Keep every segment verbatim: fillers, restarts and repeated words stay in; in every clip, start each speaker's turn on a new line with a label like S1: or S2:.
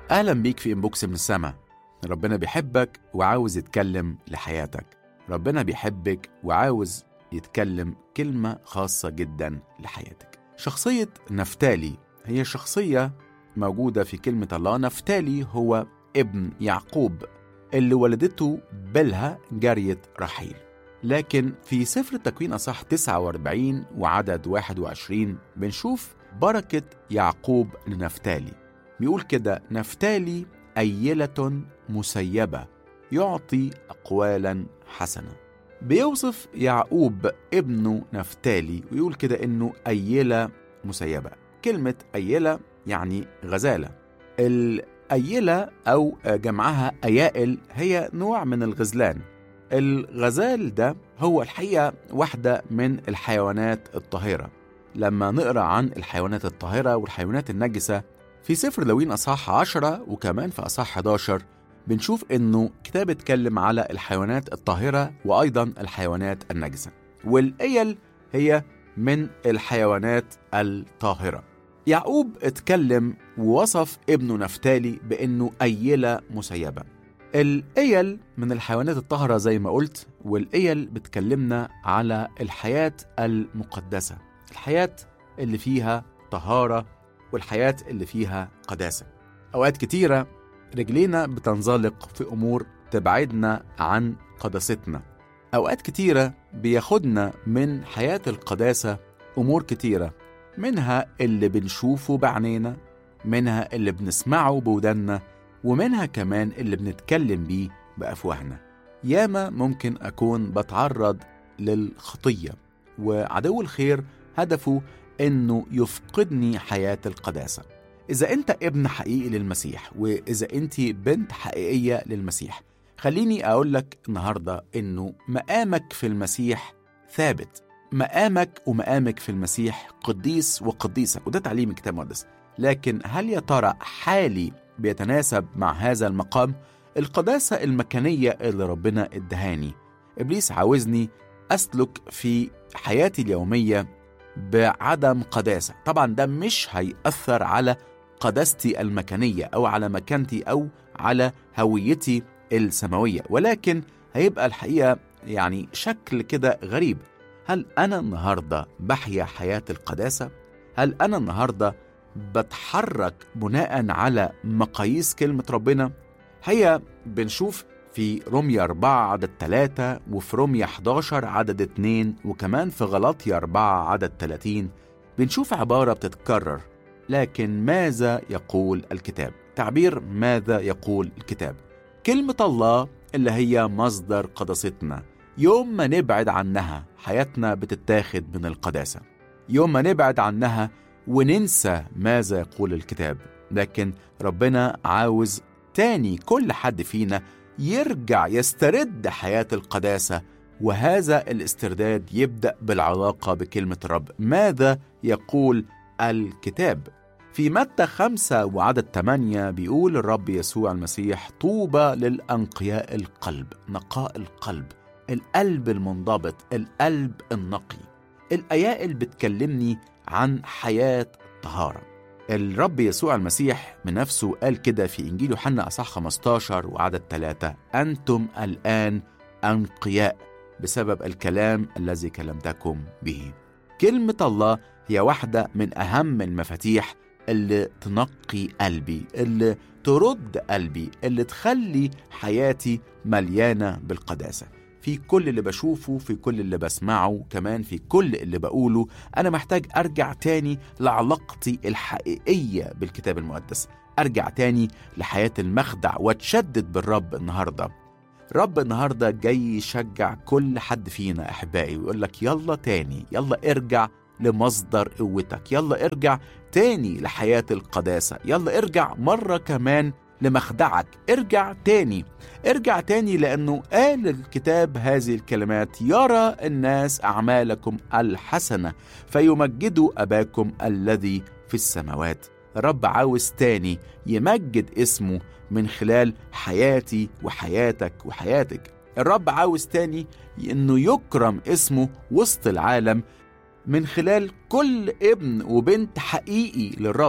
S1: أهلا بيك في إنبوكس من السما. ربنا بيحبك وعاوز يتكلم لحياتك. ربنا بيحبك وعاوز يتكلم كلمة خاصة جدا لحياتك. شخصية نفتالي هي شخصية موجودة في كلمة الله. نفتالي هو ابن يعقوب اللي ولدته بلها جارية رحيل. لكن في سفر التكوين أصح تسعة وأربعين وعدد واحد وعشرين بنشوف بركة يعقوب لنفتالي. بيقول كده: نفتالي أيلة مسيبة يعطي أقوالا حسنة. بيوصف يعقوب ابنه نفتالي ويقول كده إنه أيلة مسيبة. كلمة أيلة يعني غزالة. الأيلة أو جمعها أيائل هي نوع من الغزلان. الغزال ده هو الحقيقة واحدة من الحيوانات الطاهرة. لما نقرأ عن الحيوانات الطاهرة والحيوانات النجسة في سفر لاويين أصحاح عشرة وكمان في أصحاح حداشر بنشوف إنه كتاب اتكلم على الحيوانات الطاهرة وأيضا الحيوانات النجسة، والأيل هي من الحيوانات الطاهرة. يعقوب اتكلم ووصف ابنه نفتالي بأنه أيلة مسيبة. الأيل من الحيوانات الطاهرة زي ما قلت، والأيل بتكلمنا على الحياة المقدسة، الحياة اللي فيها طهارة والحياة اللي فيها قداسة. أوقات كتيرة رجلينا بتنزلق في أمور تبعدنا عن قداستنا. أوقات كتيرة بياخدنا من حياة القداسة أمور كتيرة، منها اللي بنشوفه بعينينا، منها اللي بنسمعه بودنا، ومنها كمان اللي بنتكلم بيه بأفواهنا. ياما ممكن أكون بتعرض للخطية، وعدو الخير هدفه إنه يفقدني حياة القداسة. إذا أنت ابن حقيقي للمسيح، وإذا أنت بنت حقيقية للمسيح، خليني أقول لك النهاردة إنه مقامك في المسيح ثابت. مقامك ومقامك في المسيح قديس وقديسة، وده تعليم الكتاب المقدس. لكن هل يا ترى حالي بيتناسب مع هذا المقام؟ القداسة المكانية اللي ربنا ادهاني. إبليس عاوزني أسلك في حياتي اليومية بعدم قداسة. طبعا ده مش هيأثر على قداستي المكانية أو على مكانتي أو على هويتي السماوية، ولكن هيبقى الحقيقة يعني شكل كده غريب. هل أنا النهاردة بحيا حياة القداسة؟ هل أنا النهاردة بتحرك بناء على مقاييس كلمة ربنا؟ هي بنشوف في رومية أربعة عدد ثلاثة، وفي رومية حداشر عدد اثنين، وكمان في غلاطية أربعة عدد ثلاثين بنشوف عبارة بتتكرر: لكن ماذا يقول الكتاب؟ تعبير ماذا يقول الكتاب. كلمة الله اللي هي مصدر قداستنا. يوم ما نبعد عنها حياتنا بتتاخد من القداسة. يوم ما نبعد عنها وننسى ماذا يقول الكتاب. لكن ربنا عاوز تاني كل حد فينا يرجع يسترد حياة القداسة، وهذا الاسترداد يبدأ بالعلاقة بكلمة الرب. ماذا يقول الكتاب؟ في متى خمسة وعدد ثمانية بيقول الرب يسوع المسيح: طوبى للأنقياء القلب. نقاء القلب، القلب المنضبط، القلب النقي. الآيات بتكلمني عن حياة طهارة. الرب يسوع المسيح من نفسه قال كده في إنجيل يوحنا أصحاح خمستاشر وعدد ثلاثة: أنتم الآن أنقياء بسبب الكلام الذي كلمتكم به. كلمة الله هي واحدة من أهم المفاتيح اللي تنقي قلبي، اللي ترد قلبي، اللي تخلي حياتي مليانة بالقداسة. في كل اللي بشوفه، في كل اللي بسمعه، كمان في كل اللي بقوله، أنا محتاج أرجع تاني لعلاقتي الحقيقية بالكتاب المقدس، أرجع تاني لحياة المخدع واتشدد بالرب. النهاردة رب النهاردة جاي يشجع كل حد فينا أحبائي ويقول لك: يلا تاني، يلا ارجع لمصدر قوتك، يلا ارجع تاني لحياة القداسة، يلا ارجع مرة كمان لمخدعك، ارجع تاني، ارجع تاني، لأنه قال الكتاب هذه الكلمات: يرى الناس أعمالكم الحسنة فيمجدوا أباكم الذي في السماوات. الرب عاوز تاني يمجد اسمه من خلال حياتي وحياتك وحياتك. الرب عاوز تاني إنه يكرم اسمه وسط العالم من خلال كل ابن وبنت حقيقي للرب.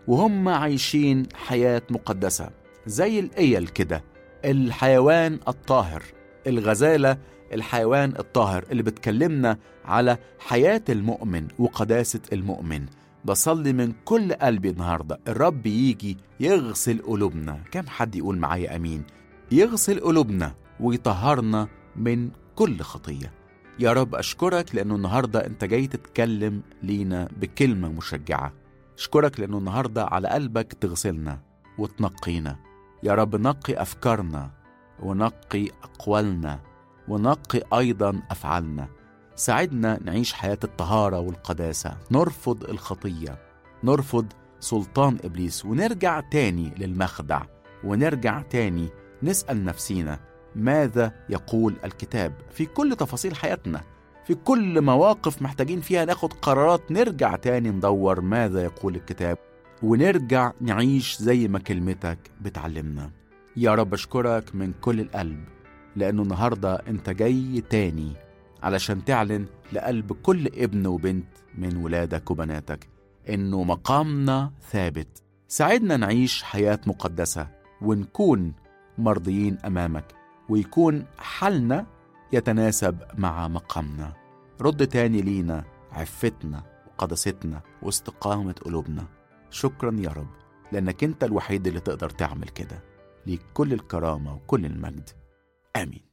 S1: وهم عايشين حياة مقدسة زي الإيل كده، الحيوان الطاهر، الغزالة الحيوان الطاهر اللي بتكلمنا على حياة المؤمن وقداسة المؤمن. بصلي من كل قلبي النهاردة الرب يجي يغسل قلوبنا. كم حد يقول معايا أمين؟ يغسل قلوبنا ويطهرنا من كل خطية. يا رب أشكرك لأنه النهاردة أنت جاي تتكلم لينا بكلمة مشجعة. أشكرك لأنه النهاردة على قلبك تغسلنا وتنقينا. يا رب نقي أفكارنا ونقي أقوالنا ونقي أيضا أفعالنا. ساعدنا نعيش حياة الطهارة والقداسة، نرفض الخطية، نرفض سلطان إبليس، ونرجع تاني للمخدع، ونرجع تاني نسأل نفسينا ماذا يقول الكتاب في كل تفاصيل حياتنا، في كل مواقف محتاجين فيها ناخد قرارات. نرجع تاني ندور ماذا يقول الكتاب، ونرجع نعيش زي ما كلمتك بتعلمنا. يا رب أشكرك من كل القلب لأنه النهاردة أنت جاي تاني علشان تعلن لقلب كل ابن وبنت من ولادك وبناتك إنه مقامنا ثابت. ساعدنا نعيش حياة مقدسة ونكون مرضيين أمامك، ويكون حالنا يتناسب مع مقامنا. رد تاني لينا عفتنا وقدستنا واستقامة قلوبنا. شكرا يا رب لأنك أنت الوحيد اللي تقدر تعمل كده. ليك كل الكرامة وكل المجد. آمين.